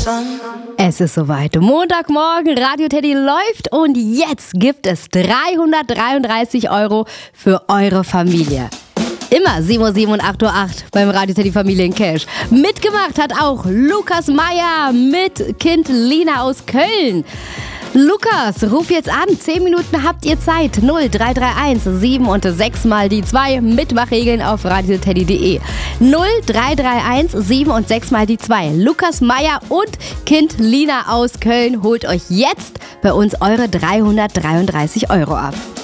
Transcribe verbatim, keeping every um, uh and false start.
Es ist soweit. Montagmorgen, Radio Teddy läuft und jetzt gibt es dreihundertdreiunddreißig Euro für eure Familie. Immer sieben Uhr sieben und acht Uhr acht beim Radio Teddy Familiencash. Mitgemacht hat auch Lukas Meyer mit Kind Lina aus Köln. Lukas, ruf jetzt an. zehn Minuten habt ihr Zeit. null drei drei eins sieben und sechs mal die zwei. Mitmachregeln auf radioteddy punkt de. null drei drei eins sieben und sechs mal die zwei. Lukas Meyer und Kind Lina aus Köln holt euch jetzt bei uns eure dreihundertdreiunddreißig Euro ab.